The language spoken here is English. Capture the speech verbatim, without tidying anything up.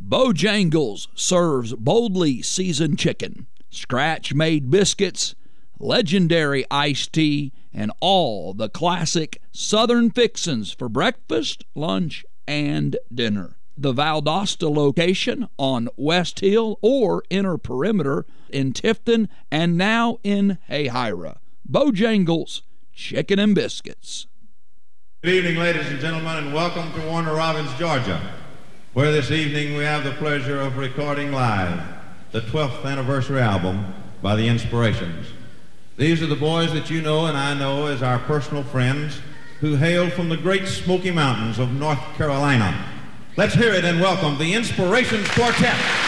Bojangles serves boldly seasoned chicken, scratch-made biscuits, legendary iced tea, and all the classic Southern fixins for breakfast, lunch, and dinner. The Valdosta location on West Hill or Inner Perimeter in Tifton and now in Hayhira. Bojangles, chicken and biscuits. Good evening, ladies and gentlemen, and welcome to Warner Robins, Georgia, where this evening we have the pleasure of recording live the twelfth anniversary album by The Inspirations. These are the boys that you know and I know as our personal friends who hail from the great Smoky Mountains of North Carolina. Let's hear it and welcome the Inspirations Quartet.